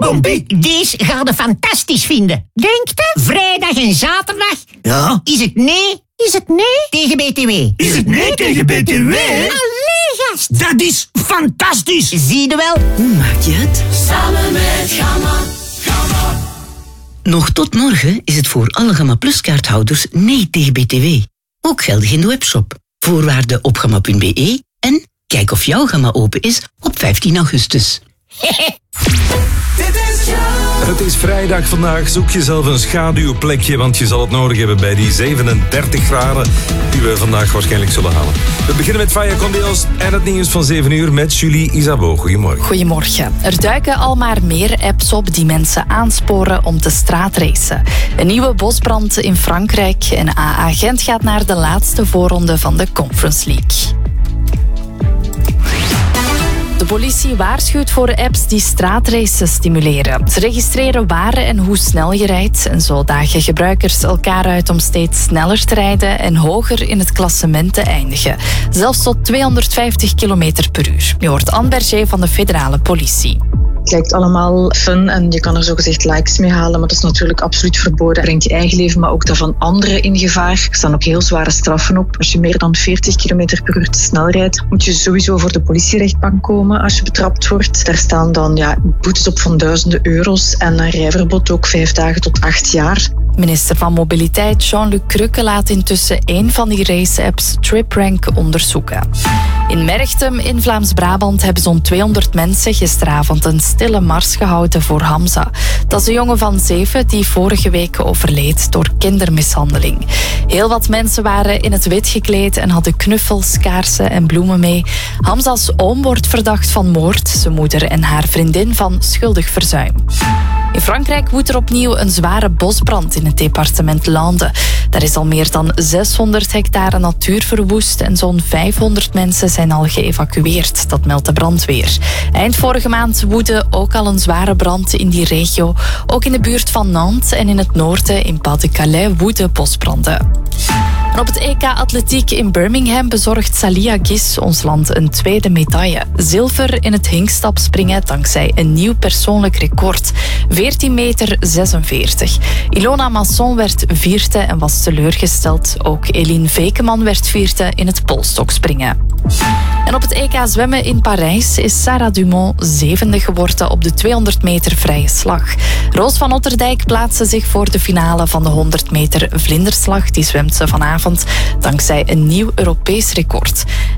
Bompie. Deze gaat je fantastisch vinden. Denk je? Vrijdag en zaterdag. Ja? Is het nee? Is het nee tegen BTW? Is het nee tegen BTW? Allee, gast. Dat is fantastisch. Zie je wel? Hoe maak je het? Samen met Gamma. Nog tot morgen is het voor alle Gamma Plus kaarthouders nee tegen BTW. Ook geldig in de webshop. Voorwaarden op gamma.be en kijk of jouw Gamma open is op 15 augustus. Het is vrijdag vandaag. Zoek jezelf een schaduwplekje, want je zal het nodig hebben bij die 37 graden die we vandaag waarschijnlijk zullen halen. We beginnen met Faya con Dios en het nieuws van 7 uur met Julie Isabeau. Goedemorgen. Goedemorgen. Er duiken al maar meer apps op die mensen aansporen om te straatracen. Een nieuwe bosbrand in Frankrijk en AA Gent gaat naar de laatste voorronde van de Conference League. De politie waarschuwt voor apps die straatracen stimuleren. Ze registreren waar en hoe snel je rijdt en zo dagen gebruikers elkaar uit om steeds sneller te rijden en hoger in het klassement te eindigen. Zelfs tot 250 km per uur. Je hoort Anne Berger van de federale politie. Het lijkt allemaal fun en je kan er zogezegd likes mee halen, maar dat is natuurlijk absoluut verboden. Het brengt je eigen leven, maar ook dat van anderen in gevaar. Er staan ook heel zware straffen op. Als je meer dan 40 km per uur te snel rijdt, moet je sowieso voor de politierechtbank komen als je betrapt wordt. Daar staan dan boetes op van duizenden euro's en een rijverbod ook 5 dagen tot 8 jaar. Minister van Mobiliteit Jean-Luc Crukke laat intussen één van die race-apps, TripRank, onderzoeken. In Merchtem in Vlaams-Brabant hebben zo'n 200 mensen gisteravond een stille mars gehouden voor Hamza. Dat is een jongen van 7 die vorige week overleed door kindermishandeling. Heel wat mensen waren in het wit gekleed en hadden knuffels, kaarsen en bloemen mee. Hamza's oom wordt verdacht van moord, zijn moeder en haar vriendin van schuldig verzuim. In Frankrijk woedt er opnieuw een zware bosbrand in het departement Landes. Daar is al meer dan 600 hectare natuur verwoest en zo'n 500 mensen zijn al geëvacueerd. Dat meldt de brandweer. Eind vorige maand woedde ook al een zware brand in die regio. Ook in de buurt van Nantes en in het noorden in Pas-de-Calais woedden bosbranden. En op het EK Atletiek in Birmingham bezorgt Salia Gis ons land een tweede medaille. Zilver in het hinkstapspringen dankzij een nieuw persoonlijk record. 14,46 meter. Ilona Masson werd vierde en was teleurgesteld. Ook Eline Vekeman werd vierde in het polstokspringen. En op het EK zwemmen in Parijs is Sarah Dumont zevende geworden op de 200 meter vrije slag. Roos van Otterdijk plaatste zich voor de finale van de 100 meter vlinderslag. Die zwemt ze vanavond dankzij een nieuw Europees record.